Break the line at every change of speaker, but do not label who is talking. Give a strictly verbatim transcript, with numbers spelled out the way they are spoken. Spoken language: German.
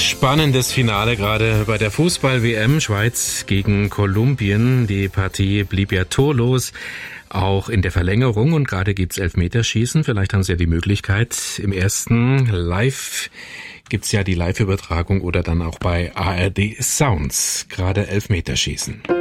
Spannendes Finale gerade bei der Fußball-W M. Schweiz gegen Kolumbien. Die Partie blieb ja torlos, auch in der Verlängerung. Und gerade gibt's Elfmeterschießen. Vielleicht haben Sie ja die Möglichkeit, im ersten Live gibt's ja die Live-Übertragung oder dann auch bei A R D Sounds gerade Elfmeterschießen.